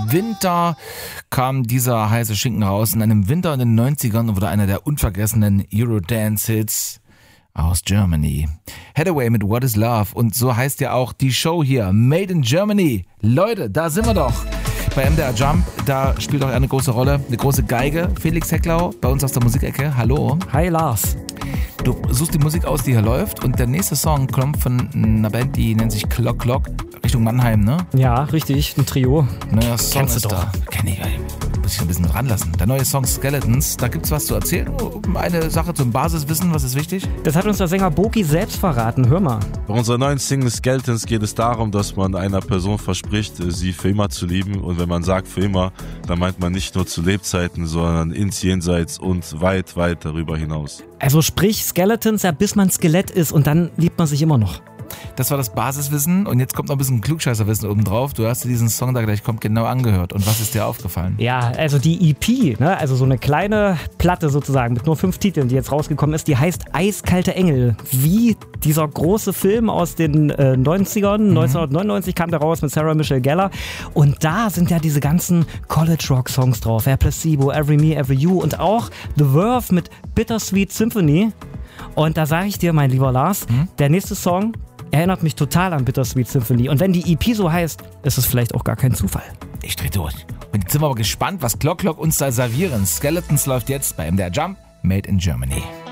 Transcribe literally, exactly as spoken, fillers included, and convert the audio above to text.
Winter kam dieser heiße Schinken raus. In einem Winter in den neunzigern wurde einer der unvergessenen Eurodance-Hits aus Germany. Hathaway mit What is Love. Und so heißt ja auch die Show hier. Made in Germany. Leute, da sind wir doch. Bei M D R Jump, da spielt auch eine große Rolle, eine große Geige. Felix Hecklau, bei uns aus der Musikecke. Hallo. Hi Lars. Du suchst die Musik aus, die hier läuft, und der nächste Song kommt von einer Band, die nennt sich Clock Clock, Richtung Mannheim, ne? Ja, richtig, ein Trio. Neuer Song Kennst ist du doch. da. Kenn ich, muss ich ein bisschen ranlassen. Der neue Song Skeletons, da gibt's was zu erzählen. Eine Sache zum Basiswissen, was ist wichtig? Das hat uns der Sänger Boki selbst verraten, hör mal. Bei unserer neuen Single Skeletons geht es darum, dass man einer Person verspricht, sie für immer zu lieben. Und wenn man sagt für immer, dann meint man nicht nur zu Lebzeiten, sondern ins Jenseits und weit, weit darüber hinaus. Also sprich Skeletons, ja, bis man Skelett ist und dann liebt man sich immer noch. Das war das Basiswissen und jetzt kommt noch ein bisschen Klugscheißerwissen oben drauf. Du hast dir diesen Song da gleich kommt genau angehört. Und was ist dir aufgefallen? Ja, also die E P, ne, also so eine kleine Platte sozusagen mit nur fünf Titeln, die jetzt rausgekommen ist, die heißt Eiskalte Engel. Wie dieser große Film aus den äh, neunzigern, mhm. neunzehnhundertneunundneunzig kam der raus mit Sarah Michelle Gellar. Und da sind ja diese ganzen College-Rock-Songs drauf. Ja, Placebo, Every Me, Every You und auch The Verve mit Bittersweet Symphony. Und da sage ich dir, mein lieber Lars, mhm. der nächste Song erinnert mich total an Bittersweet Symphony. Und wenn die E P so heißt, ist es vielleicht auch gar kein Zufall. Ich dreh durch. Und jetzt sind wir aber gespannt, was Clock Clock uns da servieren. Skeletons läuft jetzt bei M D R Jump, Made in Germany.